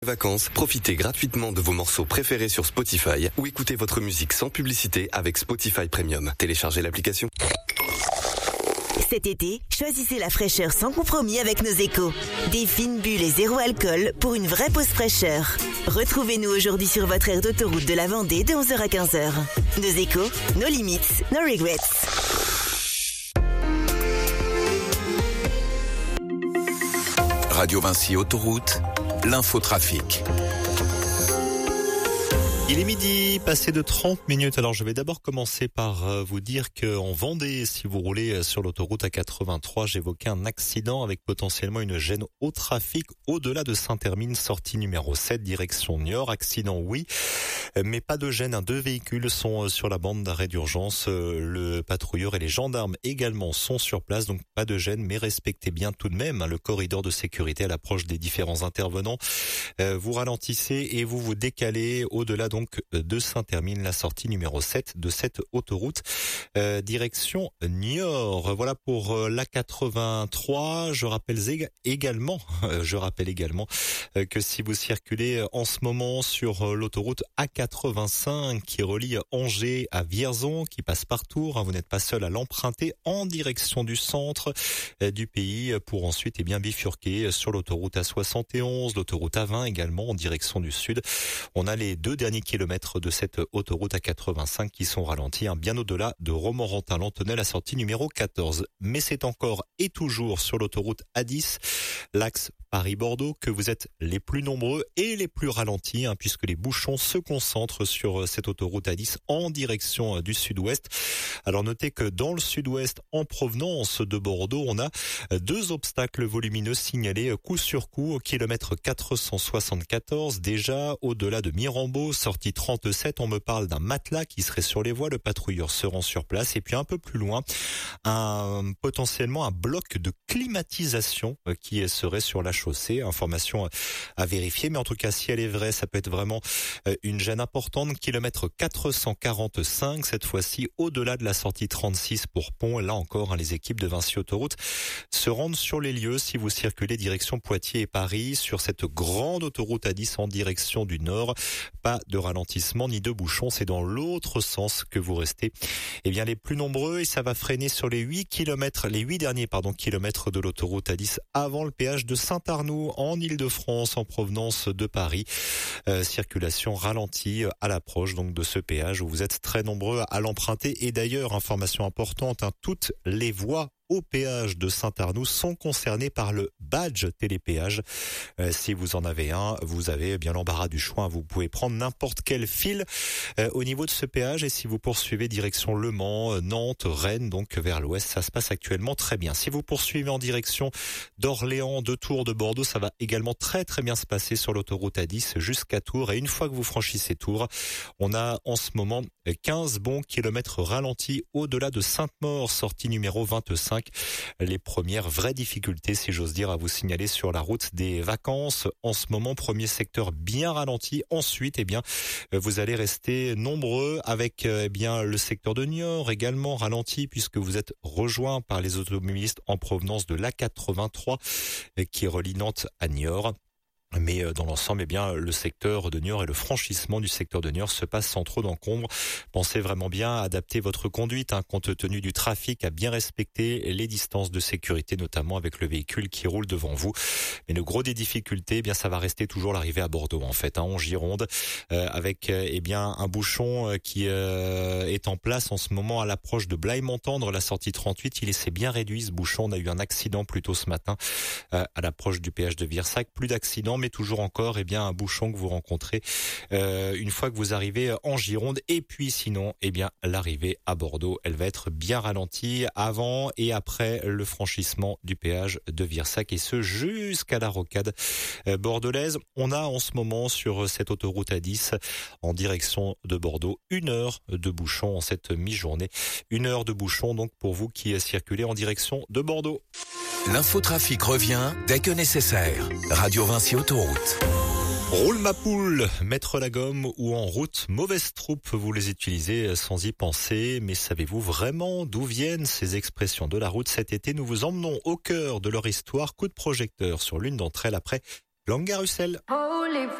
Vacances, profitez gratuitement de vos morceaux préférés sur Spotify ou écoutez votre musique sans publicité avec Spotify Premium. Téléchargez l'application. Cet été, choisissez la fraîcheur sans compromis avec nos échos. Des fines bulles et zéro alcool pour une vraie pause fraîcheur. Retrouvez-nous aujourd'hui sur votre aire d'autoroute de la Vendée de 11h à 15h. Nos échos, nos limites, no regrets. Radio Vinci Autoroute, l'infotrafic. Il est midi, passé de 30 minutes. Alors je vais d'abord commencer par vous dire qu'en Vendée, si vous roulez sur l'autoroute A83, j'évoquais un accident avec potentiellement une gêne au trafic au-delà de Saint-Hermine, sortie numéro 7, direction Niort. Accident oui, mais pas de gêne. Deux véhicules sont sur la bande d'arrêt d'urgence. Le patrouilleur et les gendarmes également sont sur place, donc pas de gêne, mais respectez bien tout de même le corridor de sécurité à l'approche des différents intervenants. Vous ralentissez et vous vous décalez au-delà donc de Saint-Hermine, la sortie numéro 7 de cette autoroute, direction Niort. Voilà pour l'A83. Je rappelle également que si vous circulez en ce moment sur l'autoroute A85 qui relie Angers à Vierzon, qui passe par Tours, vous n'êtes pas seul à l'emprunter en direction du centre du pays pour ensuite bifurquer sur l'autoroute A71, l'autoroute A20 également en direction du sud. On a les deux derniers kilomètres de cette autoroute A85 qui sont ralentis, bien au-delà de Romorantin-Lanthenay, la sortie numéro 14. Mais c'est encore et toujours sur l'autoroute A10, l'axe Paris-Bordeaux, que vous êtes les plus nombreux et les plus ralentis, puisque les bouchons se concentrent sur cette autoroute A10 en direction du sud-ouest. Alors notez que dans le sud-ouest, en provenance de Bordeaux, on a deux obstacles volumineux signalés coup sur coup au kilomètre 474. Déjà, au-delà de Mirambeau, sortie 37, on me parle d'un matelas qui serait sur les voies. Le patrouilleur se rend sur place. Et puis un peu plus loin, potentiellement un bloc de climatisation qui serait sur la chaussée. Information à vérifier, mais en tout cas, si elle est vraie, ça peut être vraiment une gêne importante. Kilomètre 445, cette fois-ci, au-delà de la sortie 36 pour Pont. Là encore, les équipes de Vinci Autoroute se rendent sur les lieux si vous circulez direction Poitiers et Paris sur cette grande autoroute A10 en direction du nord. Pas de ralentissement ni de bouchons, c'est dans l'autre sens que vous restez les plus nombreux et ça va freiner sur les 8 derniers kilomètres de l'autoroute A10 avant le péage de Saint-Arnoux en Île-de-France en provenance de Paris. Circulation ralentie à l'approche donc de ce péage où vous êtes très nombreux à l'emprunter. Et d'ailleurs, information importante, toutes les voies au péage de Saint-Arnoux sont concernés par le badge télépéage. Si vous en avez un, vous avez bien l'embarras du choix. Vous pouvez prendre n'importe quel fil au niveau de ce péage. Et si vous poursuivez direction Le Mans, Nantes, Rennes, donc vers l'ouest, ça se passe actuellement très bien. Si vous poursuivez en direction d'Orléans, de Tours, de Bordeaux, ça va également très très bien se passer sur l'autoroute A10 jusqu'à Tours. Et une fois que vous franchissez Tours, on a en ce moment 15 bons kilomètres ralentis au-delà de Sainte-Maure, sortie numéro 25. Les premières vraies difficultés, si j'ose dire, à vous signaler sur la route des vacances. En ce moment, premier secteur bien ralenti. Ensuite, vous allez rester nombreux avec le secteur de Niort également ralenti puisque vous êtes rejoints par les automobilistes en provenance de l'A83 qui relie Nantes à Niort. Mais dans l'ensemble, le secteur de Niort et le franchissement du secteur de Niort se passe sans trop d'encombre. Pensez vraiment bien à adapter votre conduite, compte tenu du trafic, à bien respecter les distances de sécurité, notamment avec le véhicule qui roule devant vous. Mais le gros des difficultés, ça va rester toujours l'arrivée à Bordeaux, en Gironde, avec un bouchon qui est en place en ce moment à l'approche de Blaye-Montendre, la sortie 38. Il s'est bien réduit ce bouchon. On a eu un accident plus tôt ce matin à l'approche du péage de Virsac. Plus d'accidents, mais toujours encore un bouchon que vous rencontrez une fois que vous arrivez en Gironde. Et puis sinon, l'arrivée à Bordeaux, elle va être bien ralentie avant et après le franchissement du péage de Virsac, et ce jusqu'à la rocade bordelaise. On a en ce moment sur cette autoroute A10 en direction de Bordeaux 1 heure de bouchon en cette mi-journée. 1 heure de bouchon donc pour vous qui circulez en direction de Bordeaux. L'infotrafic revient dès que nécessaire. Radio Vinci Autoroute. Roule ma poule, mettre la gomme ou en route, mauvaise troupe, vous les utilisez sans y penser. Mais savez-vous vraiment d'où viennent ces expressions de la route? Cet été, nous vous emmenons au cœur de leur histoire. Coup de projecteur sur l'une d'entre elles après Langarussel.